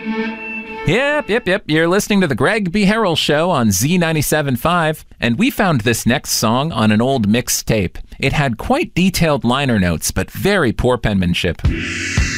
Yep. You're listening to the Greg B. Harrell Show on Z97.5, and we found this next song on an old mixtape. It had quite detailed liner notes, but very poor penmanship.